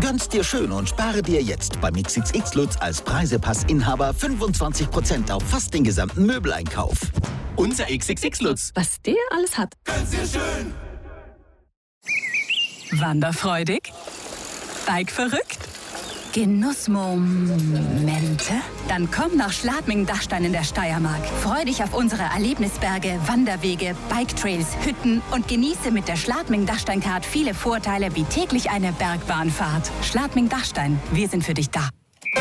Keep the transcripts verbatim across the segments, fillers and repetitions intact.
Gönn's dir schön und spare dir jetzt beim X X X Lutz als Preisepassinhaber fünfundzwanzig Prozent auf fast den gesamten Möbeleinkauf. Unser X X X Lutz. Was der alles hat. Gönn's dir schön. Wanderfreudig? Bike verrückt? Genussmomente? Dann komm nach Schladming-Dachstein in der Steiermark. Freu dich auf unsere Erlebnisberge, Wanderwege, Biketrails, Hütten und genieße mit der Schladming-Dachstein-Card viele Vorteile wie täglich eine Bergbahnfahrt. Schladming-Dachstein, wir sind für dich da.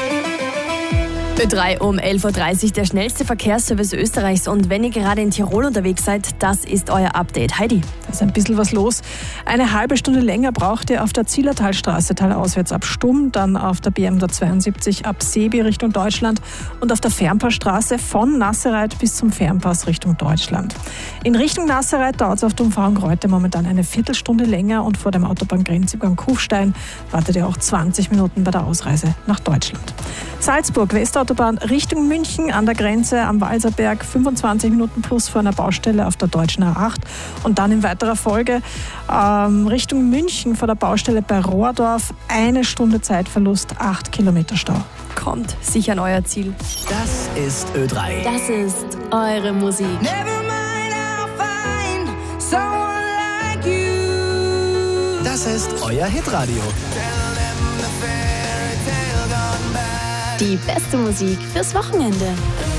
Ö drei um elf Uhr dreißig, der schnellste Verkehrsservice Österreichs. Und wenn ihr gerade in Tirol unterwegs seid, das ist euer Update. Heidi. Da ist ein bisschen was los. Eine halbe Stunde länger braucht ihr auf der Zillertalstraße talauswärts ab Stumm, dann auf der B M zweiundsiebzig ab Sebi Richtung Deutschland und auf der Fernpassstraße von Nassereit bis zum Fernpass Richtung Deutschland. In Richtung Nassereit dauert es auf der Umfahrung Reute momentan eine Viertelstunde länger und vor dem Autobahngrenzübergang Kufstein wartet ihr auch zwanzig Minuten bei der Ausreise nach Deutschland. Salzburg, Westautobahn Richtung München an der Grenze am Walserberg, fünfundzwanzig Minuten plus vor einer Baustelle auf der deutschen A acht und dann in weiterer Folge ähm, Richtung München vor der Baustelle bei Rohrdorf, eine Stunde Zeitverlust, acht Kilometer Stau. Kommt sicher an euer Ziel. Das ist Ö drei. Das ist eure Musik. Das ist euer Hitradio. Die beste Musik fürs Wochenende.